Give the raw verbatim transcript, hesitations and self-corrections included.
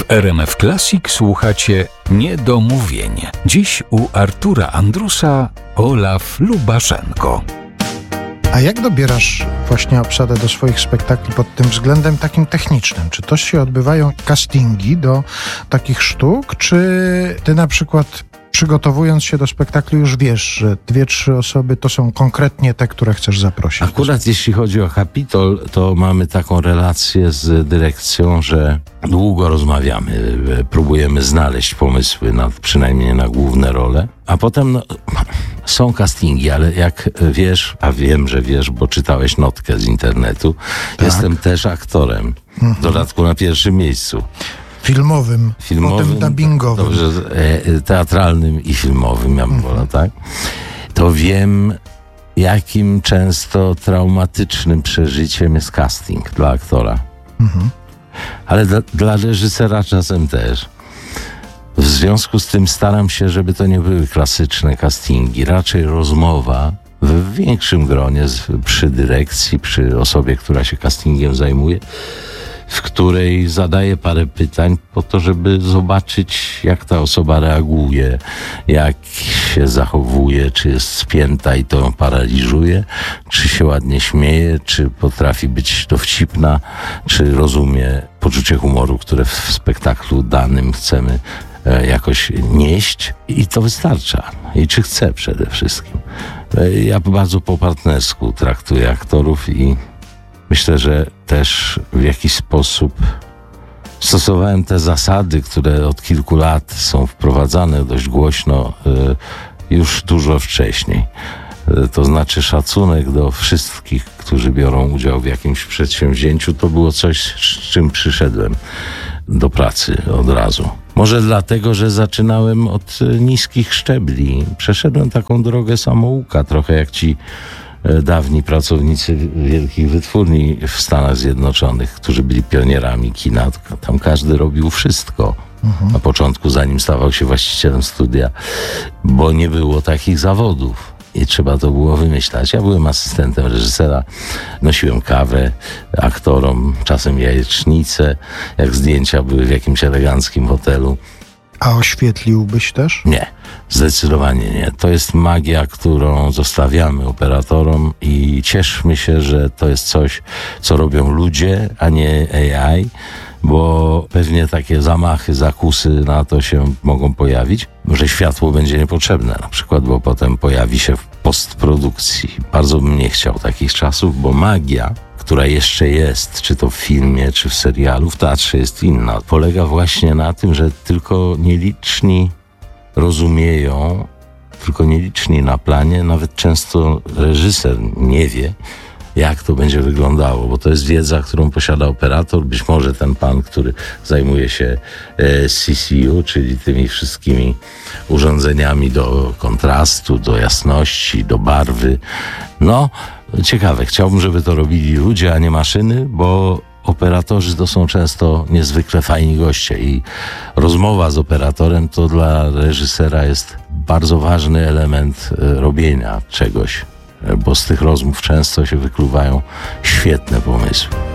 W R M F Classic słuchacie Niedomówień. Dziś u Artura Andrusa Olaf Lubaszenko. A jak dobierasz właśnie obsadę do swoich spektakli pod tym względem takim technicznym? Czy to się odbywają castingi do takich sztuk, czy ty na przykład przygotowując się do spektaklu już wiesz, że dwie, trzy osoby to są konkretnie te, które chcesz zaprosić? Akurat jeśli chodzi o Kapitol, to mamy taką relację z dyrekcją, że długo rozmawiamy, próbujemy znaleźć pomysły na, przynajmniej na główne role, a potem no, są castingi, ale jak wiesz, a wiem, że wiesz, bo czytałeś notkę z internetu, tak. Jestem też aktorem, mhm. w dodatku na pierwszym miejscu. Filmowym, filmowym, potem dubbingowym. Dobrze, teatralnym i filmowym, ja bym wolał, mhm. tak? To wiem, jakim często traumatycznym przeżyciem jest casting dla aktora. Mhm. Ale dla, dla reżysera czasem też. W związku z tym staram się, żeby to nie były klasyczne castingi, raczej rozmowa w większym gronie z, przy dyrekcji, przy osobie, która się castingiem zajmuje, w której zadaję parę pytań po to, żeby zobaczyć, jak ta osoba reaguje, jak się zachowuje, czy jest spięta i to ją paraliżuje, czy się ładnie śmieje, czy potrafi być dowcipna, czy rozumie poczucie humoru, które w spektaklu danym chcemy jakoś nieść i to wystarcza. I czy chce przede wszystkim. Ja bardzo po partnersku traktuję aktorów i myślę, że też w jakiś sposób stosowałem te zasady, które od kilku lat są wprowadzane dość głośno już dużo wcześniej. To znaczy szacunek do wszystkich, którzy biorą udział w jakimś przedsięwzięciu. To było coś, z czym przyszedłem do pracy od razu. Może dlatego, że zaczynałem od niskich szczebli. Przeszedłem taką drogę samouka, trochę jak ci dawni pracownicy wielkich wytwórni w Stanach Zjednoczonych, którzy byli pionierami kina. Tam każdy robił wszystko. Mhm. Na początku, zanim stawał się właścicielem studia, bo nie było takich zawodów. I trzeba to było wymyślać. Ja byłem asystentem reżysera, nosiłem kawę aktorom, czasem jajecznicę, jak zdjęcia były w jakimś eleganckim hotelu. A oświetliłbyś też? Nie, zdecydowanie nie. To jest magia, którą zostawiamy operatorom i cieszmy się, że to jest coś, co robią ludzie, a nie A I, bo pewnie takie zamachy, zakusy na to się mogą pojawić, że światło będzie niepotrzebne na przykład, bo potem pojawi się w postprodukcji. Bardzo bym nie chciał takich czasów, bo magia, która jeszcze jest, czy to w filmie, czy w serialu, w teatrze jest inna. Polega właśnie na tym, że tylko nieliczni rozumieją, tylko nieliczni na planie, nawet często reżyser nie wie, jak to będzie wyglądało, bo to jest wiedza, którą posiada operator, być może ten pan, który zajmuje się C C U, czyli tymi wszystkimi urządzeniami do kontrastu, do jasności, do barwy. No, ciekawe, chciałbym, żeby to robili ludzie, a nie maszyny, bo operatorzy to są często niezwykle fajni goście i rozmowa z operatorem to dla reżysera jest bardzo ważny element robienia czegoś, bo z tych rozmów często się wykluwają świetne pomysły.